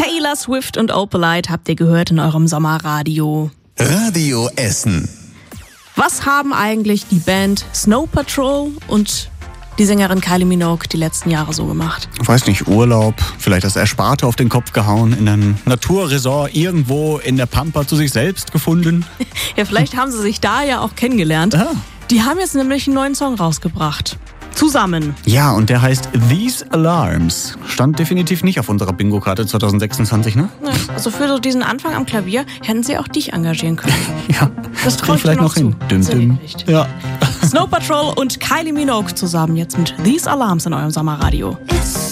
Taylor Swift und Opalite habt ihr gehört in eurem Sommerradio. Radio Essen. Was haben eigentlich die Band Snow Patrol und die Sängerin Kylie Minogue die letzten Jahre so gemacht? Ich weiß nicht, Urlaub, vielleicht das Ersparte auf den Kopf gehauen, in einem Naturresort irgendwo in der Pampa zu sich selbst gefunden. Ja, vielleicht haben sie sich da ja auch kennengelernt. Ah. Die haben jetzt nämlich einen neuen Song rausgebracht. Zusammen. Ja, und der heißt These Alarms. Stand definitiv nicht auf unserer Bingo-Karte 2026, ne? Ja, also für so diesen Anfang am Klavier hätten sie auch dich engagieren können. Ja, Das traue ich dir vielleicht noch hin. zu. Düm, Sehr düm. nicht. Ja. Snow Patrol und Kylie Minogue zusammen jetzt mit These Alarms in eurem Sommerradio. It's